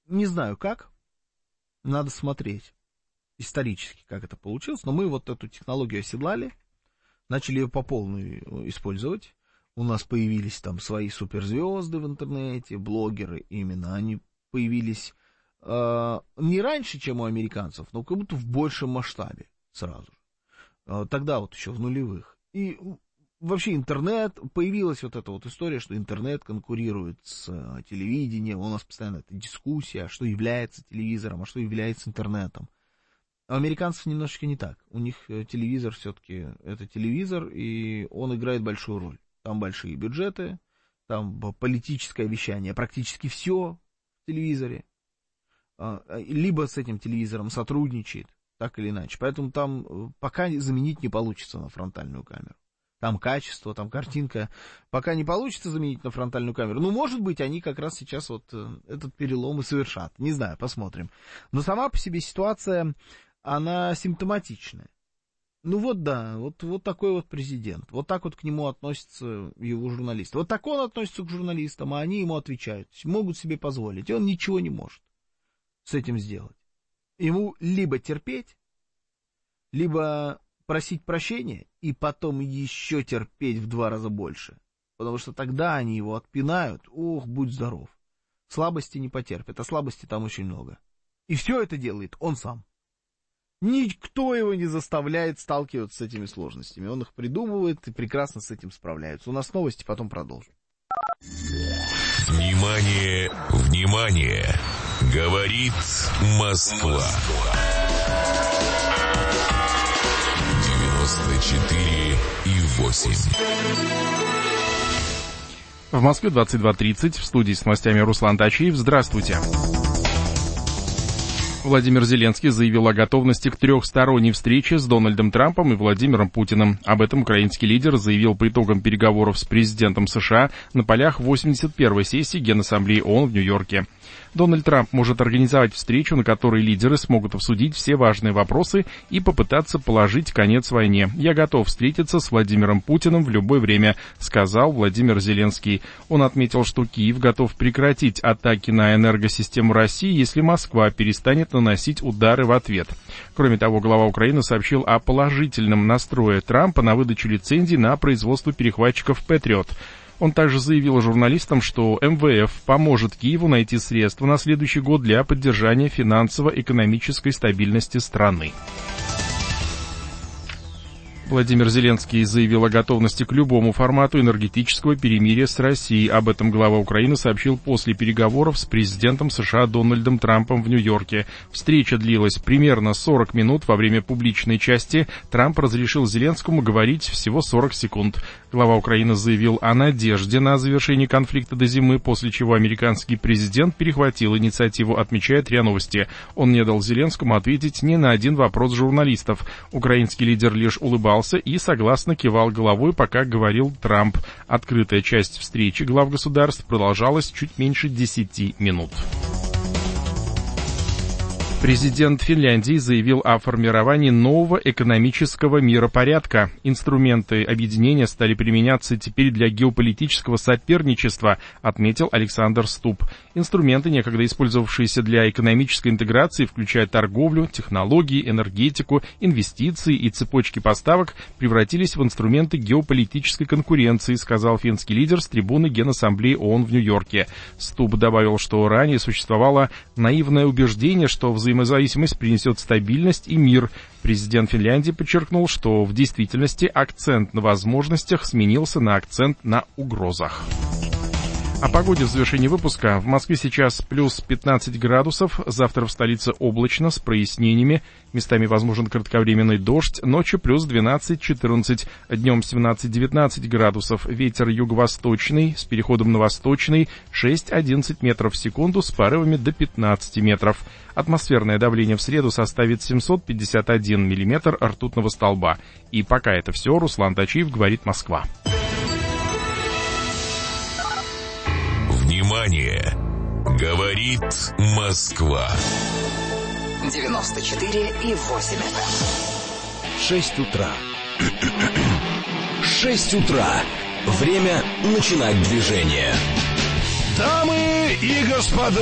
Не знаю как, надо смотреть исторически, как это получилось, но мы вот эту технологию оседлали, начали ее по полной использовать. У нас появились там свои суперзвезды в интернете, блогеры именно, они появились не раньше, чем у американцев, но как будто в большем масштабе сразу же. Тогда вот еще в нулевых. И вообще интернет, появилась вот эта вот история, что интернет конкурирует с телевидением, у нас постоянно эта дискуссия, что является телевизором, а что является интернетом. У американцев немножечко не так. У них телевизор все-таки это телевизор, и он играет большую роль. Там большие бюджеты, там политическое вещание, практически все в телевизоре. Либо с этим телевизором сотрудничает, так или иначе. Поэтому там пока заменить не получится на фронтальную камеру. Там качество, там картинка. Пока не получится заменить на фронтальную камеру. Ну, может быть, они как раз сейчас вот этот перелом и совершат. Не знаю, посмотрим. Но сама по себе ситуация, она симптоматичная. Ну вот да, вот такой вот президент. Вот так вот к нему относятся его журналисты. Вот так он относится к журналистам, а они ему отвечают. Могут себе позволить. И он ничего не может с этим сделать. Ему либо терпеть, либо просить прощения, и потом еще терпеть в 2 раза больше. Потому что тогда они его отпинают. Ох, будь здоров. Слабости не потерпит, а слабости там очень много. И все это делает он сам. Никто его не заставляет сталкиваться с этими сложностями. Он их придумывает и прекрасно с этим справляется. У нас новости, потом продолжим. Внимание, внимание! Говорит Москва. 94,8. В Москве 22:30. В студии с новостями Руслан Тачиев. Здравствуйте. Владимир Зеленский заявил о готовности к трехсторонней встрече с Дональдом Трампом и Владимиром Путиным. Об этом украинский лидер заявил по итогам переговоров с президентом США на полях 81-й сессии Генассамблеи ООН в Нью-Йорке. Дональд Трамп может организовать встречу, на которой лидеры смогут обсудить все важные вопросы и попытаться положить конец войне. «Я готов встретиться с Владимиром Путиным в любое время», — сказал Владимир Зеленский. Он отметил, что Киев готов прекратить атаки на энергосистему России, если Москва перестанет наносить удары в ответ. Кроме того, глава Украины сообщил о положительном настрое Трампа на выдачу лицензий на производство перехватчиков «Патриот». Он также заявил журналистам, что МВФ поможет Киеву найти средства на следующий год для поддержания финансово-экономической стабильности страны. Владимир Зеленский заявил о готовности к любому формату энергетического перемирия с Россией. Об этом глава Украины сообщил после переговоров с президентом США Дональдом Трампом в Нью-Йорке. Встреча длилась примерно 40 минут. Во время публичной части Трамп разрешил Зеленскому говорить всего 40 секунд. Глава Украины заявил о надежде на завершение конфликта до зимы, после чего американский президент перехватил инициативу, отмечает РИА Новости. Он не дал Зеленскому ответить ни на один вопрос журналистов. Украинский лидер лишь улыбался и согласно кивал головой, пока говорил Трамп. Открытая часть встречи глав государств продолжалась чуть меньше 10 минут. Президент Финляндии заявил о формировании нового экономического миропорядка. Инструменты объединения стали применяться теперь для геополитического соперничества, отметил Александр Стуб. Инструменты, некогда использовавшиеся для экономической интеграции, включая торговлю, технологии, энергетику, инвестиции и цепочки поставок, превратились в инструменты геополитической конкуренции, сказал финский лидер с трибуны Генассамблеи ООН в Нью-Йорке. Стуб добавил, что ранее существовало наивное убеждение, что взаимозависимость принесет стабильность и мир. Президент Финляндии подчеркнул, что в действительности акцент на возможностях сменился на акцент на угрозах. О погоде в завершении выпуска. В Москве сейчас плюс 15 градусов. Завтра в столице облачно с прояснениями. Местами возможен кратковременный дождь. Ночью плюс 12-14. Днем 17-19 градусов. Ветер юго-восточный с переходом на восточный 6-11 метров в секунду с порывами до 15 метров. Атмосферное давление в среду составит 751 миллиметр ртутного столба. И пока это все. Руслан Тачиев, говорит Москва. Внимание! Говорит Москва. 94,8 FM. 6 утра. 6 утра. Время начинать движение. Дамы и господа,